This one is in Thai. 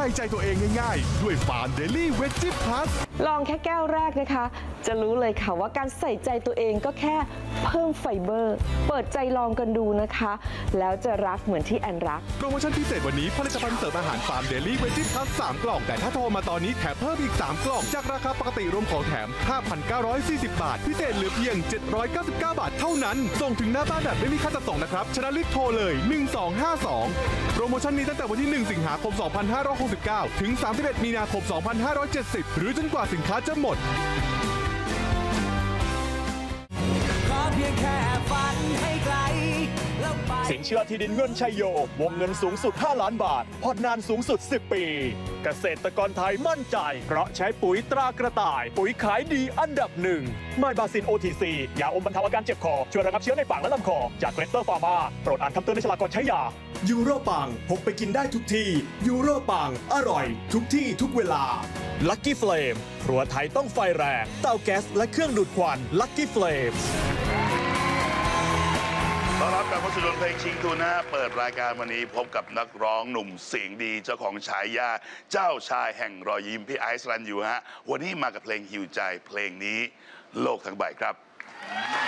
ใจตัวเองง่ายๆด้วยฟาร์มเดลี่เวจจี้พลัสลองแค่แก้วแรกนะคะจะรู้เลยค่ะว่าการใส่ใจตัวเองก็แค่เพิ่มไฟเบอร์เปิดใจลองกันดูนะคะแล้วจะรักเหมือนที่แอนรักโปรโมชั่นพิเศษวันนี้ผลิตภัณฑ์เสริมอาหารฟาร์มเดลี่เวจจี้พลัส3 กล่องแต่ถ้าโทรมาตอนนี้แถมเพิ่มอีก3 กล่องจากราคาปกติรวมของแถม 5,940 บาทพิเศษเหลือเพียง799 บาทเท่านั้นส่งถึงหน้าบ้านแบบไม่มีค่าจัดส่งนะครับฉะนั้นรีบโทรเลย1252โปรโมชั่นนี้ตั้งแต่วันที่1 สิงหาคม 2569 ถึง 31 มีนาคม 2570 หรือจนกว่าสินค้าจะหมดสินเชื่อที่ดินเงินชัยโยวงเงินสูงสุด5 ล้านบาทผ่อนนานสูงสุด10 ปีเกษตรกรไทยมั่นใจเพราะใช้ปุ๋ยตรากระต่ายปุ๋ยขายดีอันดับ1ไมบาซิน OTC ยาอมบรรเทาอาการเจ็บคอช่วยระงับเชื้อในปากและลำคอจากเกรสเตอร์ฟาร์มาโปรดอ่านคำเตือนในฉลากก่อนใช้ยายูโรปังพกไปกินได้ทุกที่ยูโรปังอร่อยทุกที่ทุกเวลา Lucky Flame ครัวไทยต้องไฟแรงเตาแก๊สและเครื่องดูดควัน Lucky Flame ต้อนรับกับผู้สนุนเพลงชิงทุนนะเปิดรายการวันนี้พบกับนักร้องหนุ่มเสียงดีเจ้าของฉายาเจ้าชายแห่งรอยยิ้มพี่ไอซ์รันยูฮะวันนี้มากับเพลงหิวใจเพลงนี้โลกทั้งใบครับ